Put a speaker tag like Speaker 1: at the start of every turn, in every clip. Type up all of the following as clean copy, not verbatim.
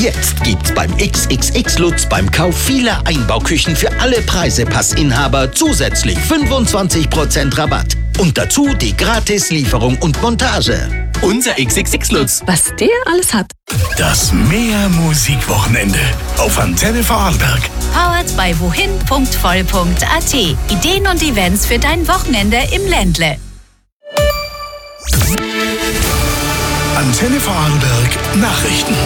Speaker 1: Jetzt gibt's beim XXX Lutz beim Kauf vieler Einbauküchen für alle Preisepassinhaber zusätzlich 25% Rabatt. Und dazu die Gratis-Lieferung und Montage.
Speaker 2: Unser XXX Lutz.
Speaker 3: Was der alles hat.
Speaker 4: Das Meer-Musikwochenende auf Antenne Vorarlberg.
Speaker 5: Powered by wohin.voll.at. Ideen und Events für dein Wochenende im Ländle.
Speaker 4: Antenne Vorarlberg Nachrichten.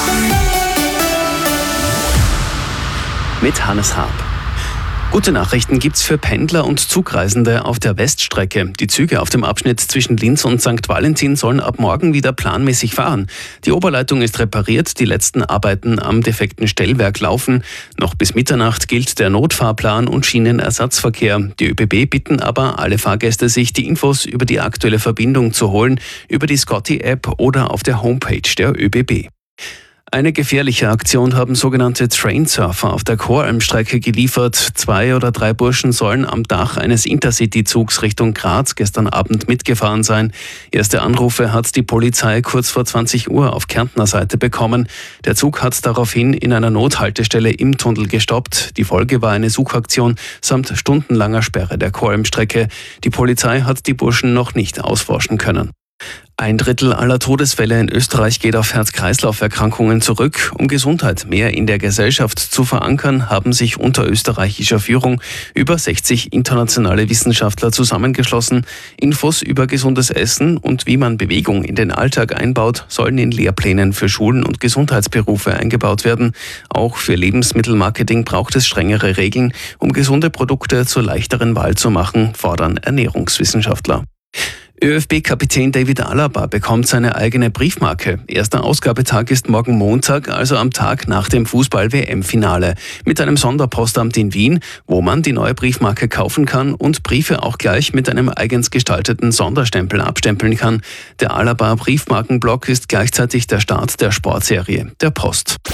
Speaker 6: Mit Hannes Haab. Gute Nachrichten gibt's für Pendler und Zugreisende auf der Weststrecke. Die Züge auf dem Abschnitt zwischen Linz und St. Valentin sollen ab morgen wieder planmäßig fahren. Die Oberleitung ist repariert, die letzten Arbeiten am defekten Stellwerk laufen. Noch bis Mitternacht gilt der Notfahrplan und Schienenersatzverkehr. Die ÖBB bitten aber alle Fahrgäste, sich die Infos über die aktuelle Verbindung zu holen, über die Scotty-App oder auf der Homepage der ÖBB. Eine gefährliche Aktion haben sogenannte Trainsurfer auf der Choralm-Strecke geliefert. 2 oder 3 Burschen sollen am Dach eines Intercity-Zugs Richtung Graz gestern Abend mitgefahren sein. Erste Anrufe hat die Polizei kurz vor 20 Uhr auf Kärntner Seite bekommen. Der Zug hat daraufhin in einer Nothaltestelle im Tunnel gestoppt. Die Folge war eine Suchaktion samt stundenlanger Sperre der Choralm-Strecke. Die Polizei hat die Burschen noch nicht ausforschen können. 1/3 aller Todesfälle in Österreich geht auf Herz-Kreislauf-Erkrankungen zurück. Um Gesundheit mehr in der Gesellschaft zu verankern, haben sich unter österreichischer Führung über 60 internationale Wissenschaftler zusammengeschlossen. Infos über gesundes Essen und wie man Bewegung in den Alltag einbaut, sollen in Lehrplänen für Schulen und Gesundheitsberufe eingebaut werden. Auch für Lebensmittelmarketing braucht es strengere Regeln, um gesunde Produkte zur leichteren Wahl zu machen, fordern Ernährungswissenschaftler. ÖFB-Kapitän David Alaba bekommt seine eigene Briefmarke. Erster Ausgabetag ist morgen Montag, also am Tag nach dem Fußball-WM-Finale. Mit einem Sonderpostamt in Wien, wo man die neue Briefmarke kaufen kann und Briefe auch gleich mit einem eigens gestalteten Sonderstempel abstempeln kann. Der Alaba-Briefmarkenblock ist gleichzeitig der Start der Sportserie, der Post.